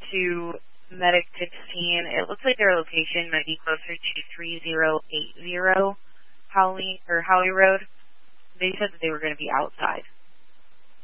to Medic 16. It looks like their location might be closer to 3080 Howley Road. They said that they were going to be outside.